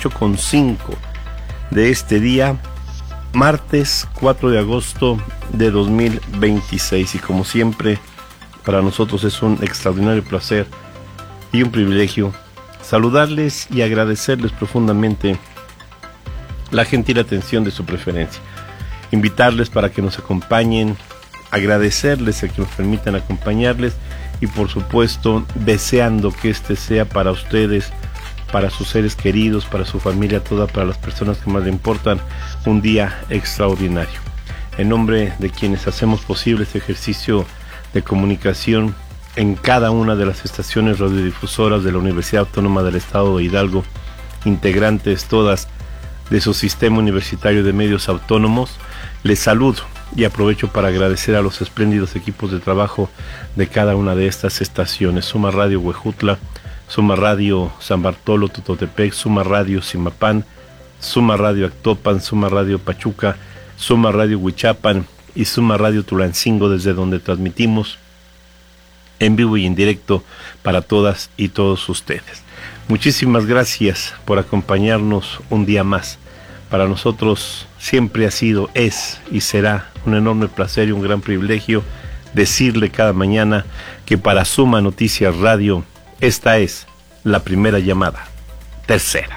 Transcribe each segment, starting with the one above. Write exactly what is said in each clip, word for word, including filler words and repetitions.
ocho con cinco de este día, martes cuatro de agosto de dos mil veintiséis. Y como siempre, para nosotros es un extraordinario placer y un privilegio saludarles y agradecerles profundamente la gentil atención de su preferencia. Invitarles para que nos acompañen, agradecerles el que nos permitan acompañarles y por supuesto deseando que este sea para ustedes, para sus seres queridos, para su familia toda, para las personas que más le importan, un día extraordinario. En nombre de quienes hacemos posible este ejercicio de comunicación en cada una de las estaciones radiodifusoras de la Universidad Autónoma del Estado de Hidalgo, integrantes todas de su sistema universitario de medios autónomos, les saludo y aprovecho para agradecer a los espléndidos equipos de trabajo de cada una de estas estaciones: Suma Radio Huejutla, Suma Radio San Bartolo Tototepec, Suma Radio Zimapán, Suma Radio Actopan, Suma Radio Pachuca, Suma Radio Huichapan y Suma Radio Tulancingo, desde donde transmitimos en vivo y en directo para todas y todos ustedes. Muchísimas gracias por acompañarnos un día más. Para nosotros siempre ha sido, es y será un enorme placer y un gran privilegio decirle cada mañana que para Suma Noticias Radio esta es la primera llamada, tercera.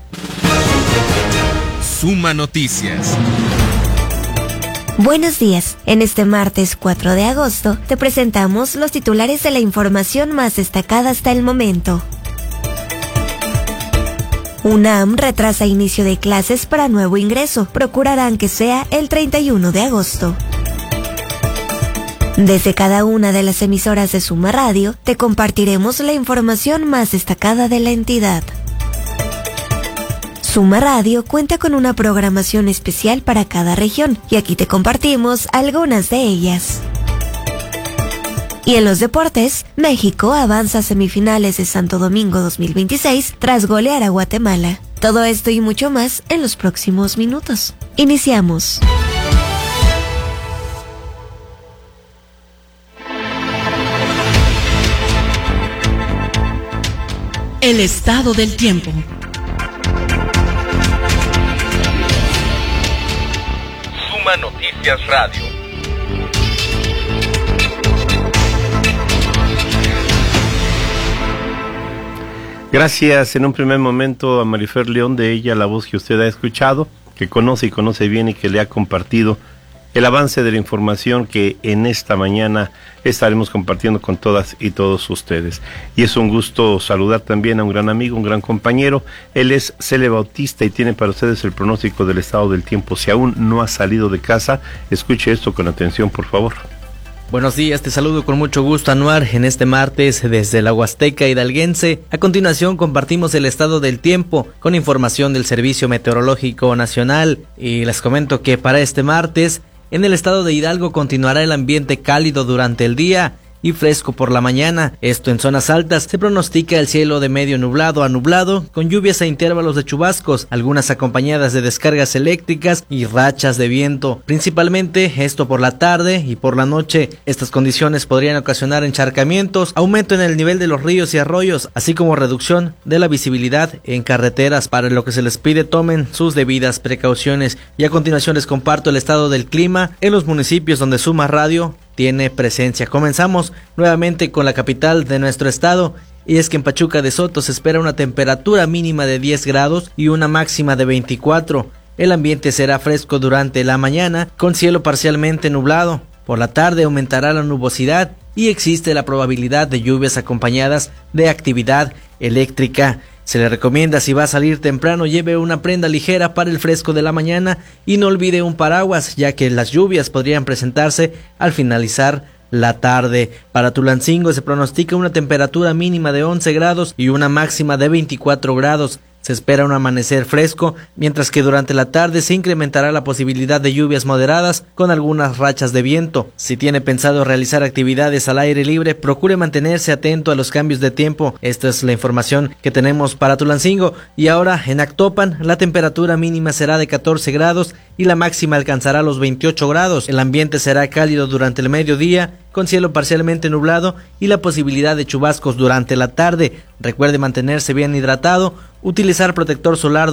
Suma Noticias. Buenos días. En este martes cuatro de agosto te presentamos los titulares de la información más destacada hasta el momento. UNAM retrasa inicio de clases para nuevo ingreso. Procurarán que sea el treinta y uno de agosto. Desde cada una de las emisoras de Suma Radio, te compartiremos la información más destacada de la entidad. Suma Radio cuenta con una programación especial para cada región, y aquí te compartimos algunas de ellas. Y en los deportes, México avanza a semifinales de Santo Domingo dos mil veintiséis tras golear a Guatemala. Todo esto y mucho más en los próximos minutos. Iniciamos. El estado del tiempo. Suma Noticias Radio. Gracias en un primer momento a Marifer León, de ella la voz que usted ha escuchado, que conoce y conoce bien y que le ha compartido el avance de la información que en esta mañana estaremos compartiendo con todas y todos ustedes. Y es un gusto saludar también a un gran amigo, un gran compañero. Él es Cele Bautista y tiene para ustedes el pronóstico del estado del tiempo. Si aún no ha salido de casa, escuche esto con atención, por favor. Buenos días, te saludo con mucho gusto, Anuar, en este martes desde la Huasteca hidalguense. A continuación compartimos el estado del tiempo con información del Servicio Meteorológico Nacional y les comento que para este martes en el estado de Hidalgo continuará el ambiente cálido durante el día y fresco por la mañana. Esto en zonas altas se pronostica el cielo de medio nublado a nublado, con lluvias a intervalos de chubascos, algunas acompañadas de descargas eléctricas y rachas de viento. Principalmente esto por la tarde y por la noche. Estas condiciones podrían ocasionar encharcamientos, aumento en el nivel de los ríos y arroyos, así como reducción de la visibilidad en carreteras, para lo que se les pide tomen sus debidas precauciones. Y a continuación les comparto el estado del clima en los municipios donde Suma Radio tiene presencia. Comenzamos nuevamente con la capital de nuestro estado, y es que en Pachuca de Soto se espera una temperatura mínima de diez grados y una máxima de veinticuatro. El ambiente será fresco durante la mañana, con cielo parcialmente nublado. Por la tarde aumentará la nubosidad y existe la probabilidad de lluvias acompañadas de actividad eléctrica. Se le recomienda, si va a salir temprano, lleve una prenda ligera para el fresco de la mañana y no olvide un paraguas, ya que las lluvias podrían presentarse al finalizar la tarde. Para Tulancingo se pronostica una temperatura mínima de once grados y una máxima de veinticuatro grados. Se espera un amanecer fresco, mientras que durante la tarde se incrementará la posibilidad de lluvias moderadas con algunas rachas de viento. Si tiene pensado realizar actividades al aire libre, procure mantenerse atento a los cambios de tiempo. Esta es la información que tenemos para Tulancingo. Y ahora en Actopan, la temperatura mínima será de catorce grados y la máxima alcanzará los veintiocho grados. El ambiente será cálido durante el mediodía, con cielo parcialmente nublado y la posibilidad de chubascos durante la tarde. Recuerde mantenerse bien hidratado, utilizar protector solar